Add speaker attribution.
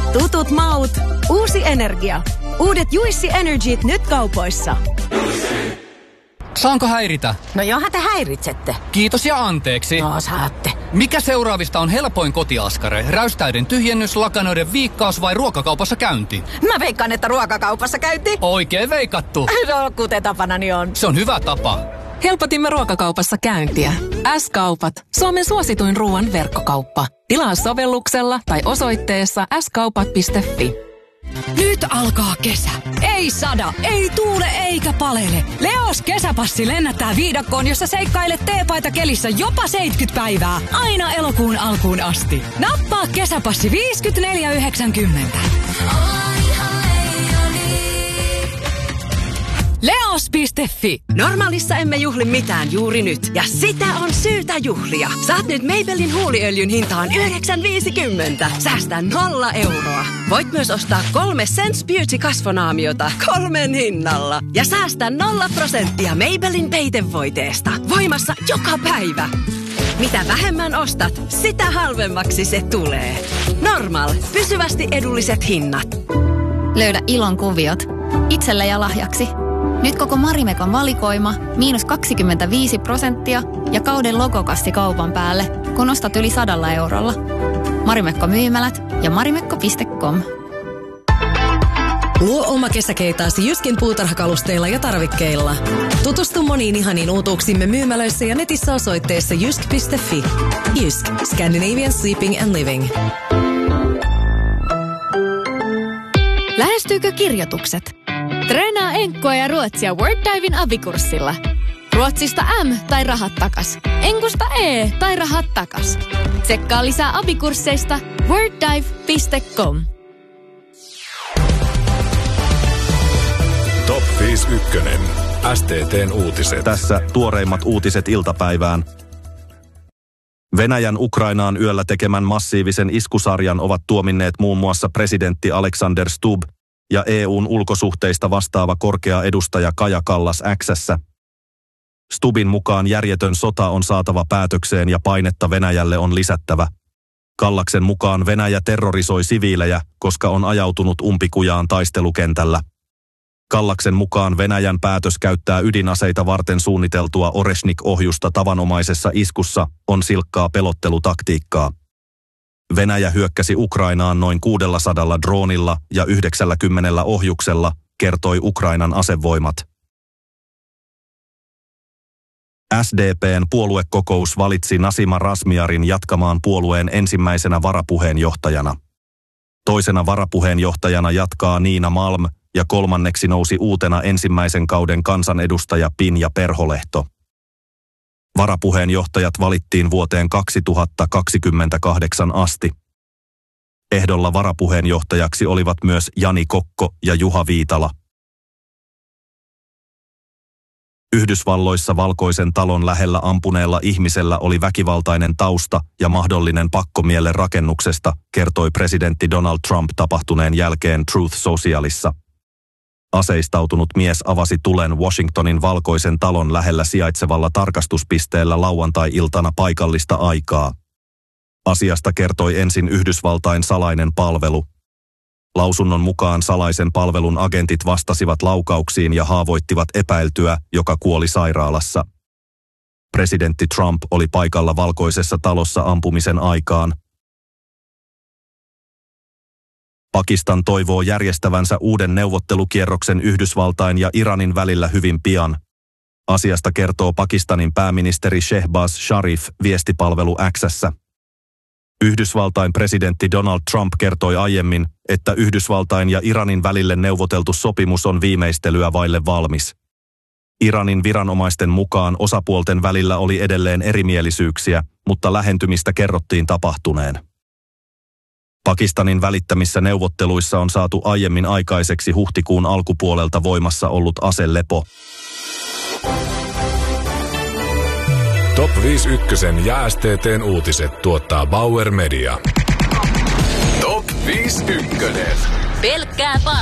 Speaker 1: Tutut maut, uusi energia. Uudet Juissi Energyt nyt kaupoissa.
Speaker 2: Saanko häiritä?
Speaker 3: No johan te häiritsette.
Speaker 2: Kiitos ja anteeksi.
Speaker 3: No saatte.
Speaker 2: Mikä seuraavista on helpoin kotiaskare? Räystäiden tyhjennys, lakanoiden viikkaus vai ruokakaupassa käynti?
Speaker 3: Mä veikkaan, että ruokakaupassa käynti.
Speaker 2: Oikein veikattu.
Speaker 3: No kuten tapanani on.
Speaker 2: Se on hyvä tapa.
Speaker 4: Helpotimme ruokakaupassa käyntiä. S-kaupat. Suomen suosituin ruoan verkkokauppa. Tilaa sovelluksella tai osoitteessa skaupat.fi.
Speaker 5: Nyt alkaa kesä. Ei sada, ei tuule eikä palele. Leos kesäpassi lennättää viidakkoon, jossa seikkailet teepaita kelissä jopa 70 päivää. Aina elokuun alkuun asti. Nappaa kesäpassi 54,90. Leos.fi.
Speaker 1: Normaalissa emme juhli mitään juuri nyt. Ja sitä on syytä juhlia. Saat nyt Maybellin huuliöljyn hintaan 9,50. Säästää 0 euroa. Voit myös ostaa 3 Sense Beauty kasvonaamiota 3 hinnalla. Ja säästää 0% Maybellin peitevoiteesta. Voimassa joka päivä. Mitä vähemmän ostat, sitä halvemmaksi se tulee. Normal. Pysyvästi edulliset hinnat.
Speaker 6: Löydä ilon kuviot. Itselle ja lahjaksi. Nyt koko Marimekon valikoima, -25% ja kauden logokassi kaupan päälle, kun ostat yli 100 eurolla. Marimekko myymälät ja marimekko.com.
Speaker 7: Luo oma kesäkeitaasi Jyskin puutarhakalusteilla ja tarvikkeilla. Tutustu moniin ihaniin uutuuksimme myymälöissä ja netissä osoitteessa jysk.fi. Jysk. Scandinavian Sleeping and Living.
Speaker 8: Lähestyykö kirjoitukset? Treenaa enkkoa ja ruotsia WordDiven abikurssilla. Ruotsista M tai rahat takas. Enkusta E tai rahat takas. Tsekkaa lisää abikursseista worddive.com.
Speaker 9: Top 51. STT:n uutiset.
Speaker 10: Tässä tuoreimmat uutiset iltapäivään. Venäjän Ukrainaan yöllä tekemän massiivisen iskusarjan ovat tuominneet muun muassa presidentti Alexander Stubb ja EUn ulkosuhteista vastaava korkea edustaja Kaja Kallas X:ssä. Stubbin mukaan järjetön sota on saatava päätökseen ja painetta Venäjälle on lisättävä. Kallaksen mukaan Venäjä terrorisoi siviilejä, koska on ajautunut umpikujaan taistelukentällä. Kallaksen mukaan Venäjän päätös käyttää ydinaseita varten suunniteltua Oreshnik-ohjusta tavanomaisessa iskussa on silkkaa pelottelutaktiikkaa. Venäjä hyökkäsi Ukrainaan noin 600 droonilla ja 90 ohjuksella, kertoi Ukrainan asevoimat. SDP:n puoluekokous valitsi Nasima Razmyarin jatkamaan puolueen ensimmäisenä varapuheenjohtajana. Toisena varapuheenjohtajana jatkaa Niina Malm ja kolmanneksi nousi uutena ensimmäisen kauden kansanedustaja Pinja Perholehto. Varapuheenjohtajat valittiin vuoteen 2028 asti. Ehdolla varapuheenjohtajaksi olivat myös Jani Kokko ja Juha Viitala. Yhdysvalloissa Valkoisen talon lähellä ampuneella ihmisellä oli väkivaltainen tausta ja mahdollinen pakkomielle rakennuksesta, kertoi presidentti Donald Trump tapahtuneen jälkeen Truth Socialissa. Aseistautunut mies avasi tulen Washingtonin Valkoisen talon lähellä sijaitsevalla tarkastuspisteellä lauantai-iltana paikallista aikaa. Asiasta kertoi ensin Yhdysvaltain salainen palvelu. Lausunnon mukaan salaisen palvelun agentit vastasivat laukauksiin ja haavoittivat epäiltyä, joka kuoli sairaalassa. Presidentti Trump oli paikalla Valkoisessa talossa ampumisen aikaan. Pakistan toivoo järjestävänsä uuden neuvottelukierroksen Yhdysvaltain ja Iranin välillä hyvin pian. Asiasta kertoo Pakistanin pääministeri Shehbaz Sharif viestipalvelu X:ssä. Yhdysvaltain presidentti Donald Trump kertoi aiemmin, että Yhdysvaltain ja Iranin välille neuvoteltu sopimus on viimeistelyä vaille valmis. Iranin viranomaisten mukaan osapuolten välillä oli edelleen erimielisyyksiä, mutta lähentymistä kerrottiin tapahtuneen. Pakistanin välittämissä neuvotteluissa on saatu aiemmin aikaiseksi huhtikuun alkupuolelta voimassa ollut aselepo.
Speaker 9: Top 51 ja STT:n uutiset tuottaa Bauer Media. Top 51.
Speaker 3: Pelkkää